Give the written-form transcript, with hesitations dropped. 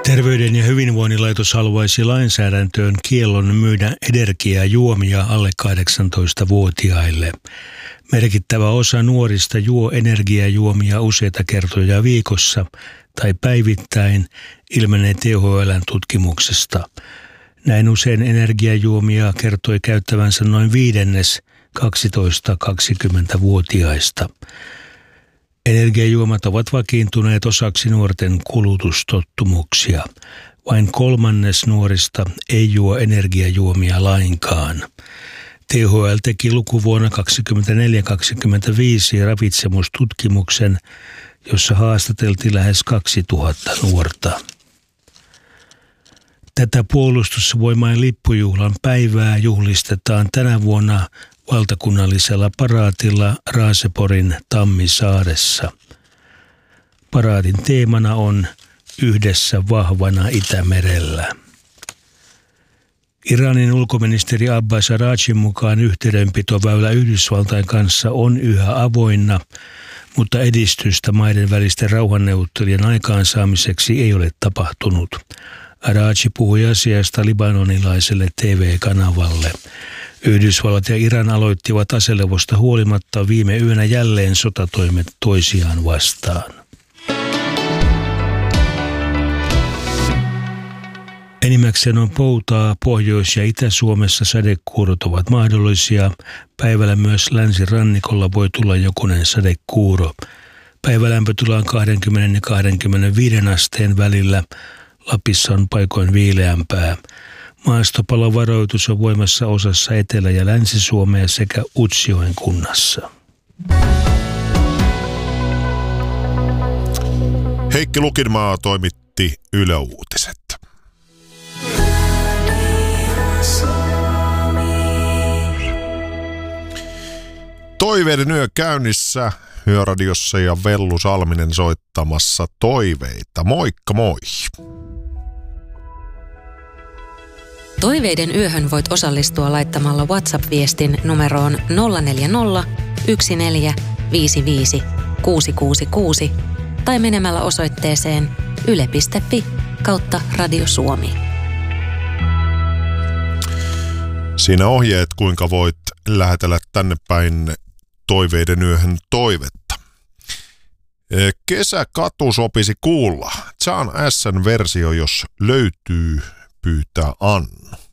Terveyden ja hyvinvoinnin laitos haluaisi lainsäädäntöön kiellon myydä energiajuomia alle 18-vuotiaille. Merkittävä osa nuorista juo energiajuomia useita kertoja viikossa tai päivittäin, ilmenee THL:n tutkimuksesta. Näin usein energiajuomia kertoi käyttävänsä noin viidennes 12-20-vuotiaista. Energiajuomat ovat vakiintuneet osaksi nuorten kulutustottumuksia. Vain kolmannes nuorista ei juo energiajuomia lainkaan. THL teki lukuvuonna 2024-2025 ravitsemustutkimuksen, jossa haastateltiin lähes 2000 nuorta. Tätä puolustusvoimain lippujuhlan päivää juhlistetaan tänä vuonna valtakunnallisella paraatilla Raaseporin Tammisaaressa. Paraatin teemana on Yhdessä vahvana Itämerellä. Iranin ulkoministeri Abbas Araqchin mukaan yhteydenpitoväylä Yhdysvaltain kanssa on yhä avoinna, mutta edistystä maiden välisten rauhanneuvottelujen aikaansaamiseksi ei ole tapahtunut. Araqchi puhui asiasta libanonilaiselle TV-kanavalle. Yhdysvallat ja Iran aloittivat aselevosta huolimatta viime yönä jälleen sotatoimet toisiaan vastaan. Enimmäkseen on poutaa. Pohjois- ja Itä-Suomessa sadekuurot ovat mahdollisia. Päivällä myös länsirannikolla voi tulla jokunen sadekuuro. Päivälämpötila on 20 ja 25 asteen välillä. Lapissa on paikoin viileämpää. Maastopalovaroitus on voimassa osassa Etelä- ja Länsi-Suomea sekä Utsjoen kunnassa. Heikki Lukinmaa toimitti Yle Uutiset. Toiveiden yö käynnissä Yöradiossa ja Vellu Salminen soittamassa toiveita. Moikka moi! Toiveiden yöhön voit osallistua laittamalla WhatsApp-viestin numeroon 040 1455 666 tai menemällä osoitteeseen yle.fi/Radio Suomi. Siinä ohjeet, kuinka voit lähetellä tänne päin toiveiden yöhön toivetta. Kesäkatu sopisi kuulla. John S:n versio, jos löytyy, pyytää Anna.